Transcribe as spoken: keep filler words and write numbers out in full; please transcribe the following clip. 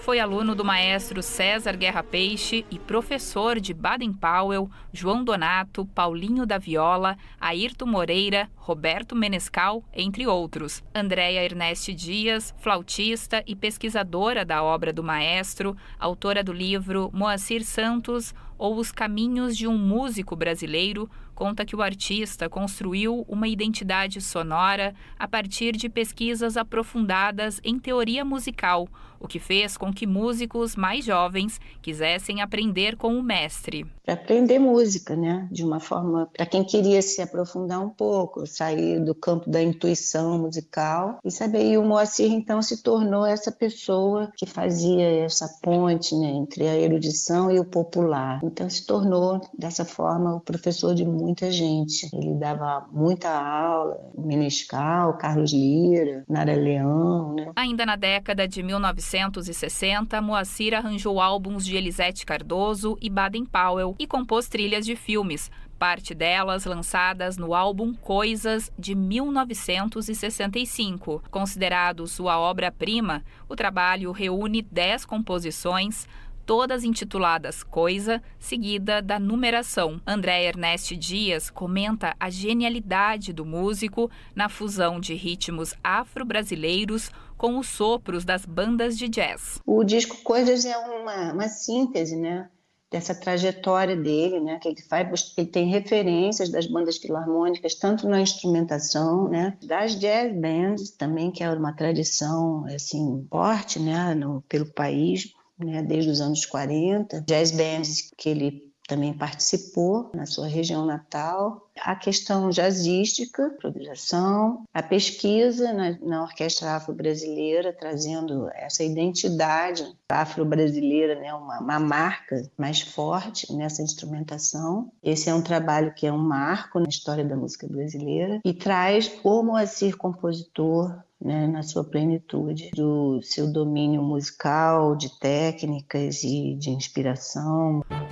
Foi aluno do maestro César Guerra Peixe e professor de Baden-Powell, João Donato, Paulinho da Viola, Ayrton Moreira, Roberto Menescal, entre outros. Andréia Ernest Dias, flautista e pesquisadora da obra do maestro, autora do livro Moacir Santos ou Os Caminhos de um Músico Brasileiro, conta que o artista construiu uma identidade sonora a partir de pesquisas aprofundadas em teoria musical, o que fez com que músicos mais jovens quisessem aprender com o mestre. Para aprender música, né? De uma forma, para quem queria se aprofundar um pouco, sair do campo da intuição musical e saber. E o Moacir, então, se tornou essa pessoa que fazia essa ponte, né, entre a erudição e o popular. Então, se tornou, dessa forma, o professor de muita gente. Ele dava muita aula, Menescal, Carlos Lira, Nara Leão, né? Ainda na década de mil novecentos e sessenta, Moacir arranjou álbuns de Elisete Cardoso e Baden-Powell e compôs trilhas de filmes, parte delas lançadas no álbum Coisas, de mil novecentos e sessenta e cinco. Considerado sua obra-prima, o trabalho reúne dez composições, todas intituladas Coisa, seguida da numeração. Andréia Ernest Dias comenta a genialidade do músico na fusão de ritmos afro-brasileiros com os sopros das bandas de jazz. O disco Coisas é uma, uma síntese, né, dessa trajetória dele, né, que ele faz, ele tem referências das bandas filarmônicas, tanto na instrumentação, né, das jazz bands também, que é uma tradição assim forte, né, no, pelo país, né, desde os anos quarenta, jazz bands que ele também participou na sua região natal, a questão jazzística, improvisação, a pesquisa na, na orquestra afro-brasileira, trazendo essa identidade afro-brasileira, né, uma, uma marca mais forte nessa instrumentação. Esse é um trabalho que é um marco na história da música brasileira e traz o Moacir compositor, né, na sua plenitude, do seu domínio musical, de técnicas e de inspiração.